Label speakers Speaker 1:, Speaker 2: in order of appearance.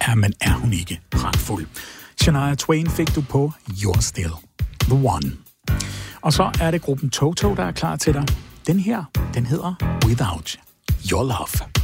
Speaker 1: men er hun ikke pragtfuld? Shania Twain fik du på You're Still the One. Og så er det gruppen Toto, der er klar til dig. Den her, den hedder Without Your Love.